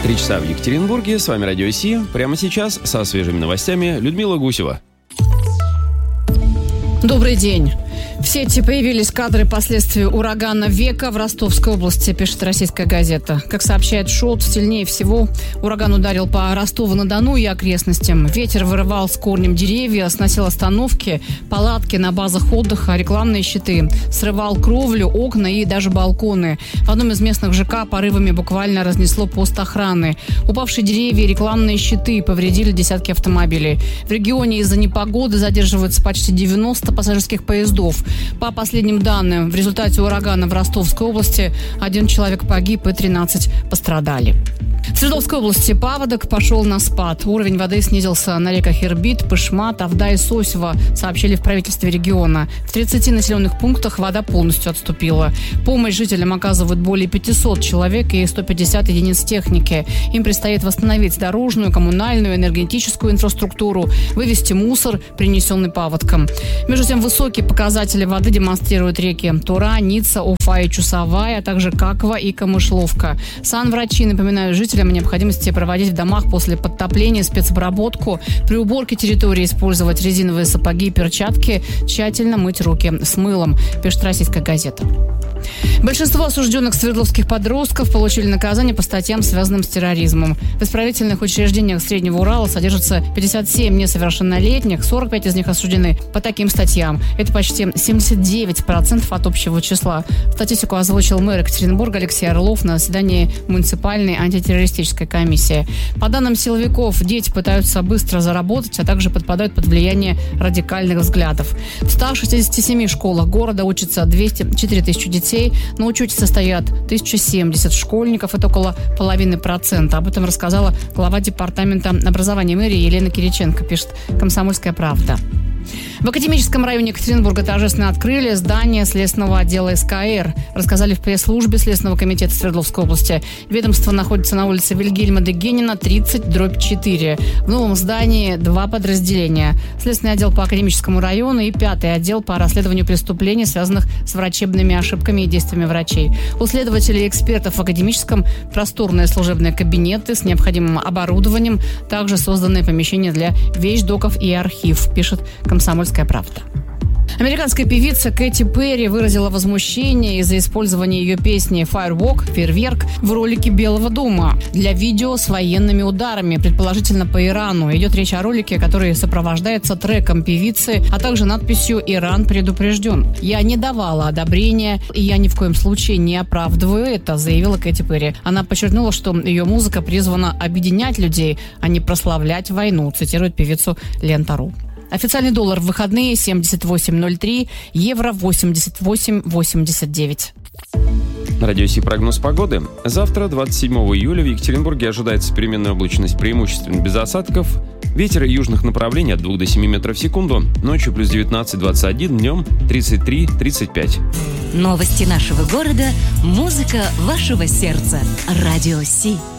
3 часа в Екатеринбурге. С вами Радио Си. Прямо сейчас со свежими новостями Людмила Гусева. Добрый день. В сети появились кадры последствий урагана Века в Ростовской области, пишет российская газета. Как сообщает ШОТ, сильнее всего ураган ударил по Ростову-на-Дону и окрестностям. Ветер вырывал с корнем деревья, сносил остановки, палатки на базах отдыха, рекламные щиты, срывал кровлю, окна и даже балконы. В одном из местных ЖК порывами буквально разнесло пост охраны. Упавшие деревья и рекламные щиты повредили десятки автомобилей. В регионе из-за непогоды задерживаются почти 90 пассажирских поездов. По последним данным, в результате урагана в Ростовской области 1 человек погиб и 13 пострадали. В Свердловской области паводок пошел на спад. Уровень воды снизился на реках Ирбит, Пышма, Тавда и Сосьва, сообщили в правительстве региона. В 30 населенных пунктах вода полностью отступила. Помощь жителям оказывают более 500 человек и 150 единиц техники. Им предстоит восстановить дорожную, коммунальную, энергетическую инфраструктуру, вывести мусор, принесенный паводком. Между тем, высокие показатели воды демонстрируют реки Тура, Ница, Уфа и Чусовая, а также Каква и Камышловка. Санврачи напоминают жителям о необходимости проводить в домах после подтопления спецобработку, при уборке территории использовать резиновые сапоги и перчатки, тщательно мыть руки с мылом, пишет российская газета. Большинство осужденных свердловских подростков получили наказание по статьям, связанным с терроризмом. В исправительных учреждениях Среднего Урала содержатся 57 несовершеннолетних, 45 из них осуждены по таким статьям. Это почти 79% от общего числа. Статистику озвучил мэр Екатеринбурга Алексей Орлов на заседании муниципальной антитеррористической комиссии. По данным силовиков, дети пытаются быстро заработать, а также подпадают под влияние радикальных взглядов. В 167 школах города учатся 204 тысячи детей. На учете состоят 1070 школьников, это около 0,5%. Об этом рассказала глава департамента образования мэрии Елена Кириченко, пишет «Комсомольская правда». В Академическом районе Екатеринбурга торжественно открыли здание Следственного отдела СКР. Рассказали в пресс-службе Следственного комитета Свердловской области. Ведомство находится на улице Вильгельма Дегенина, 30/4. В новом здании 2 подразделения. Следственный отдел по Академическому району и 5-й отдел по расследованию преступлений, связанных с врачебными ошибками и действиями врачей. У следователей и экспертов в Академическом просторные служебные кабинеты с необходимым оборудованием. Также созданные помещения для вещдоков и архив, пишет «Комсомольская правда». Американская певица Кэти Перри выразила возмущение из-за использования ее песни «Firework» «Фейерверк» в ролике Белого дома для видео с военными ударами, предположительно по Ирану. Идет речь о ролике, который сопровождается треком певицы, а также надписью «Иран предупрежден». «Я не давала одобрения, и я ни в коем случае не оправдываю это», заявила Кэти Перри. Она подчеркнула, что ее музыка призвана объединять людей, а не прославлять войну, цитирует певицу Лента.ру. Официальный доллар в выходные 78.03, евро 88.89. На Радио Си прогноз погоды. Завтра, 27 июля, в Екатеринбурге ожидается переменная облачность, преимущественно без осадков. Ветер южных направлений от 2 до 7 метров в секунду. Ночью плюс 19-21, днем 33-35. Новости нашего города, музыка вашего сердца. Радио Си.